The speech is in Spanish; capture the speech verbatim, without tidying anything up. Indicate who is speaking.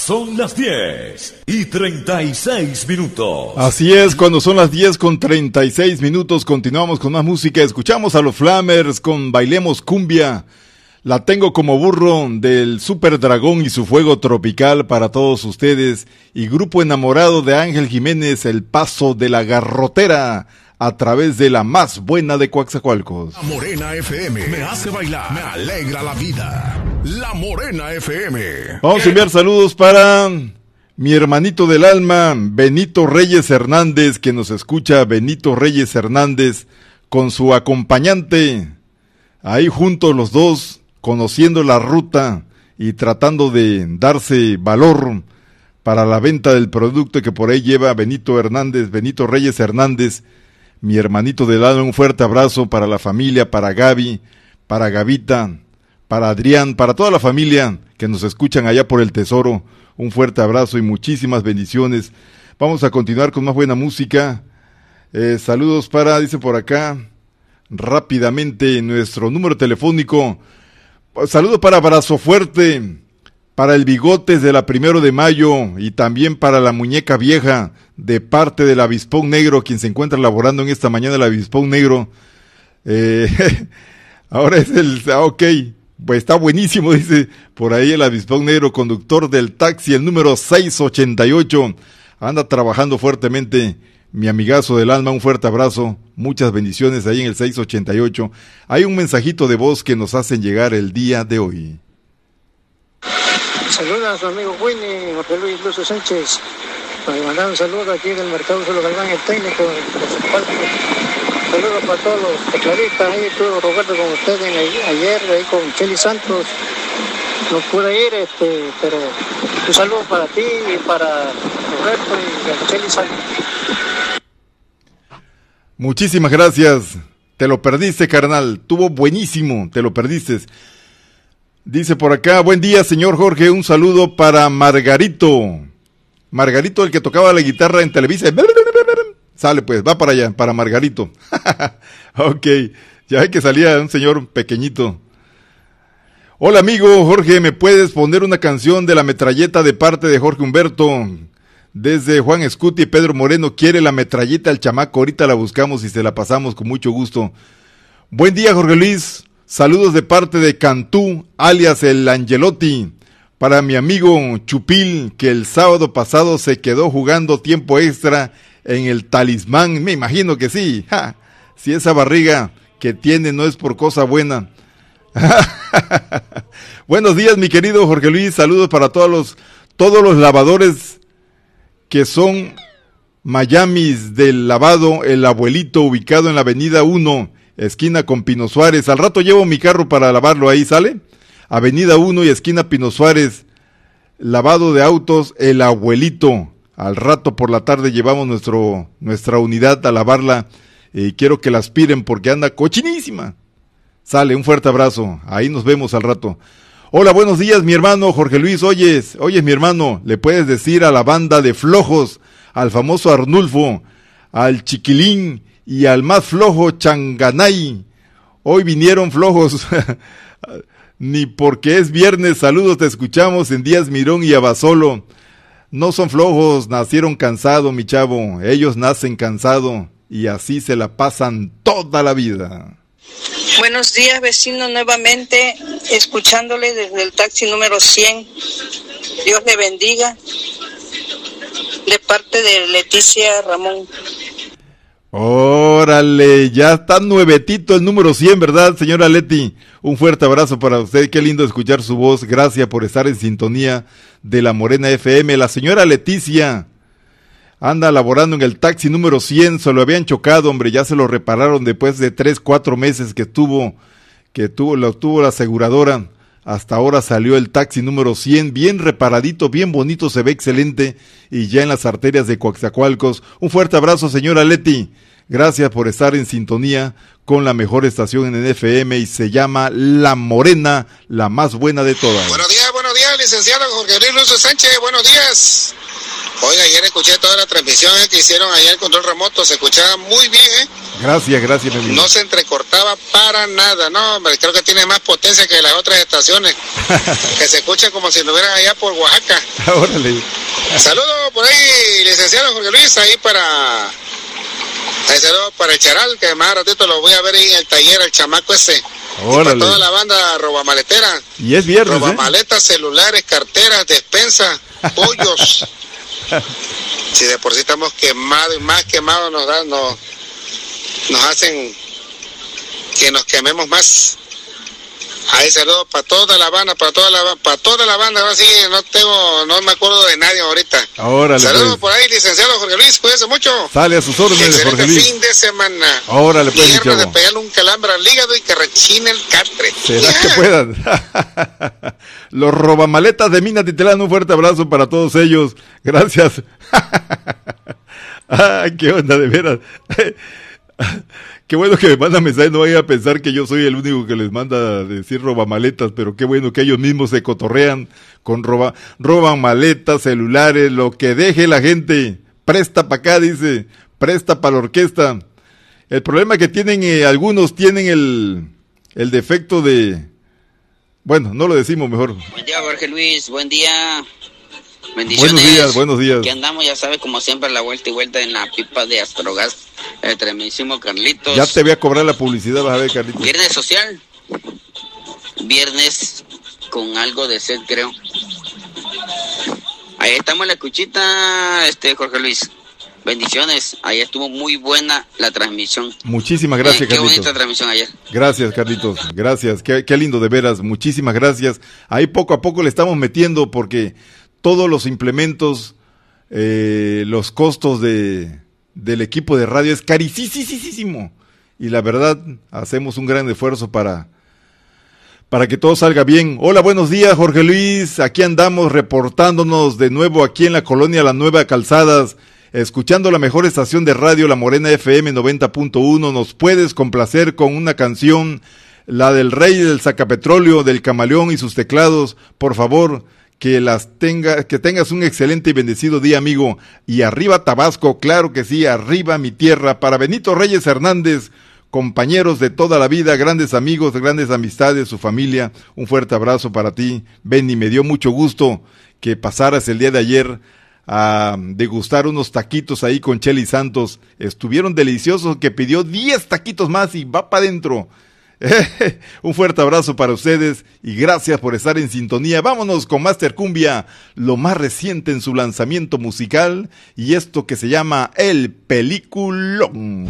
Speaker 1: Son las diez y treinta y seis minutos.
Speaker 2: Así es, cuando son las diez con treinta y seis minutos, continuamos con más música. Escuchamos a los Flamers con Bailemos Cumbia. La tengo como burro del Super Dragón y su fuego tropical para todos ustedes. Y grupo enamorado de Ángel Jiménez, El Paso de la Garrotera, a través de la más buena de Coaxacualcos.
Speaker 3: La Morena F M me hace bailar, me alegra la vida. La Morena F M.
Speaker 2: Vamos a enviar saludos para mi hermanito del alma, Benito Reyes Hernández, que nos escucha. Benito Reyes Hernández con su acompañante, ahí juntos los dos, conociendo la ruta y tratando de darse valor para la venta del producto que por ahí lleva Benito Hernández, Benito Reyes Hernández. Mi hermanito del alma, un fuerte abrazo para la familia, para Gaby, para Gavita, para Adrián, para toda la familia que nos escuchan allá por el Tesoro. Un fuerte abrazo y muchísimas bendiciones. Vamos a continuar con más buena música. Eh, saludos para, dice por acá, rápidamente nuestro número telefónico. Saludos para Abrazo Fuerte, para el Bigotes de la Primero de Mayo y también para la Muñeca Vieja, de parte del Avispón Negro, quien se encuentra laborando en esta mañana el Avispón Negro. Eh, ahora es el, ah, ok, pues está buenísimo, dice por ahí el Avispón Negro, conductor del taxi, el número seiscientos ochenta y ocho, anda trabajando fuertemente, mi amigazo del alma, un fuerte abrazo, muchas bendiciones ahí en el seiscientos ochenta y ocho. Hay un mensajito de voz que nos hacen llegar el día de hoy.
Speaker 4: Saluda a su amigo Winnie, Jorge Luis Lucio Sánchez. Para mandar un saludo aquí del mercado Solo Galván, el técnico de Coaxacualcos. Saludos para todos los tecladistas. Ahí estuvo Roberto con ustedes ayer, ahí con Chely Santos. No pude ir, este, pero un saludo para ti y para Roberto y Chely Santos.
Speaker 2: Muchísimas gracias. Te lo perdiste, carnal. Tuvo buenísimo, te lo perdiste. Dice por acá, buen día, señor Jorge, un saludo para Margarito. Margarito, el que tocaba la guitarra en Televisa. Sale pues, va para allá, para Margarito. Ok, ya ve que salía un señor pequeñito. Hola amigo Jorge, ¿me puedes poner una canción de La Metralleta de parte de Jorge Humberto? Desde Juan Escuti, Pedro Moreno, quiere la metralleta el chamaco, ahorita la buscamos y se la pasamos con mucho gusto. Buen día, Jorge Luis. Saludos de parte de Cantú, alias el Angelotti, para mi amigo Chupil, que el sábado pasado se quedó jugando tiempo extra en el Talismán. Me imagino que sí. Ja, si esa barriga que tiene no es por cosa buena. Buenos días, mi querido Jorge Luis. Saludos para todos los, todos los lavadores que son Miamis del lavado El Abuelito, ubicado en la avenida uno, esquina con Pino Suárez. Al rato llevo mi carro para lavarlo ahí, ¿sale? Avenida uno y esquina Pino Suárez, lavado de autos El Abuelito. Al rato por la tarde llevamos nuestro nuestra unidad a lavarla y eh, quiero que la aspiren porque anda cochinísima. Sale, un fuerte abrazo, ahí nos vemos al rato. Hola, buenos días, mi hermano Jorge Luis. Oyes, oyes, mi hermano, le puedes decir a la banda de flojos, al famoso Arnulfo, al Chiquilín y al más flojo Changanay. Hoy vinieron flojos. Ni porque es viernes. Saludos, te escuchamos en Díaz Mirón y Abasolo. No son flojos, nacieron cansados, mi chavo. Ellos nacen cansados y así se la pasan toda la vida.
Speaker 5: Buenos días, vecino, nuevamente escuchándole desde el taxi número cien. Dios le bendiga. De parte de Leticia Ramón.
Speaker 2: Órale, ya está nuevetito el número cien, ¿verdad, señora Leti? Un fuerte abrazo para usted, qué lindo escuchar su voz, gracias por estar en sintonía de la Morena F M. La señora Leticia anda laborando en el taxi número cien, se lo habían chocado, hombre, ya se lo repararon después de tres, cuatro meses que tuvo, que tuvo, lo tuvo la aseguradora. Hasta ahora salió el taxi número cien, bien reparadito, bien bonito, se ve excelente, y ya en las arterias de Coaxacualcos. Un fuerte abrazo, señora Leti. Gracias por estar en sintonía con la mejor estación en F M y se llama La Morena, la más buena de todas.
Speaker 6: Buenos días, buenos días, licenciado Jorge Luis Lucio Sánchez, buenos días. Oiga, ayer escuché toda la transmisión eh, que hicieron ayer el control remoto, se escuchaba muy bien, ¿eh?
Speaker 2: Gracias, gracias, mi amigo.
Speaker 6: No se entrecortaba para nada, no, hombre, creo que tiene más potencia que las otras estaciones, que se escucha como si estuvieran allá por Oaxaca.
Speaker 2: Órale.
Speaker 6: Saludos por ahí, licenciado Jorge Luis, ahí para... Ahí saludos para el Charal, que más ratito lo voy a ver ahí en el taller, el chamaco ese.
Speaker 2: Órale.
Speaker 6: Y para toda la banda robamaletera.
Speaker 2: Y es viernes,
Speaker 6: Robamaletas,
Speaker 2: ¿eh?
Speaker 6: celulares, carteras, despensa, pollos. Si de por sí estamos quemados y más quemados nos dan, nos, nos hacen que nos quememos más. Ahí saludos para toda la banda, para toda la para toda la banda, ahora sí no tengo, no me acuerdo de nadie ahorita.
Speaker 2: Órale,
Speaker 6: saludos
Speaker 2: pues.
Speaker 6: por ahí, licenciado Jorge Luis, cuídese mucho.
Speaker 2: Sale a sus órdenes,
Speaker 6: excelente
Speaker 2: Jorge Luis.
Speaker 6: fin de semana.
Speaker 2: Órale, pues,
Speaker 6: viernes de
Speaker 2: chavo.
Speaker 6: pegarle un calambre al hígado y que rechine el catre.
Speaker 2: ¿Será que puedan? Los robamaletas de Mina Titlán, un fuerte abrazo para todos ellos. Gracias. Ay, qué onda, de veras. Qué bueno que me mandan mensajes, no vayan a pensar que yo soy el único que les manda a decir robamaletas, pero qué bueno que ellos mismos se cotorrean con roba, roban maletas, celulares, lo que deje la gente. Presta para acá, dice, presta para la orquesta. El problema que tienen, eh, algunos tienen el, el defecto de... Bueno, no lo decimos mejor.
Speaker 7: Buen día, Jorge Luis, buen día. Bendiciones.
Speaker 2: Buenos días, buenos días.
Speaker 7: Aquí andamos, ya sabes, como siempre, la vuelta y vuelta en la pipa de Astrogas, el tremendísimo Carlitos.
Speaker 2: Ya te voy a cobrar la publicidad, vas a ver, Carlitos.
Speaker 7: Viernes social. Viernes con algo de sed, creo. Ahí estamos en la escuchita, este Jorge Luis. Bendiciones, ahí estuvo muy buena la transmisión.
Speaker 2: Muchísimas gracias,
Speaker 7: eh, qué
Speaker 2: Carlitos.
Speaker 7: Qué bonita transmisión ayer.
Speaker 2: Gracias, Carlitos, gracias, qué, qué lindo de veras, muchísimas gracias. Ahí poco a poco le estamos metiendo porque todos los implementos, eh, los costos de del equipo de radio es carísimo. Y la verdad, hacemos un gran esfuerzo para... para que todo salga bien. Hola, buenos días, Jorge Luis. Aquí andamos reportándonos de nuevo aquí en la colonia La Nueva Calzadas, escuchando la mejor estación de radio, La Morena F M noventa punto uno. Nos puedes complacer con una canción, la del Rey del Sacapetróleo, del Camaleón y sus teclados. Por favor, que las tenga, que tengas un excelente y bendecido día, amigo. Y arriba Tabasco, claro que sí, arriba mi tierra. Para Benito Reyes Hernández, compañeros de toda la vida, grandes amigos, grandes amistades, su familia, un fuerte abrazo para ti, Benny. Me dio mucho gusto que pasaras el día de ayer a degustar unos taquitos ahí con Chely Santos. Estuvieron deliciosos, que pidió diez taquitos más y va para adentro. Un fuerte abrazo para ustedes y gracias por estar en sintonía. Vámonos con Master Cumbia, lo más reciente en su lanzamiento musical y esto que se llama El Peliculón.